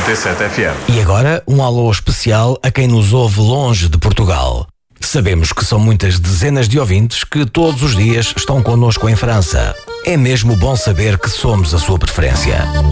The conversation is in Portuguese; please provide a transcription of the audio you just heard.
97 FM. E agora, um alô especial a quem nos ouve longe de Portugal. Sabemos que são muitas dezenas de ouvintes que todos os dias estão connosco em França. É mesmo bom saber que somos a sua preferência.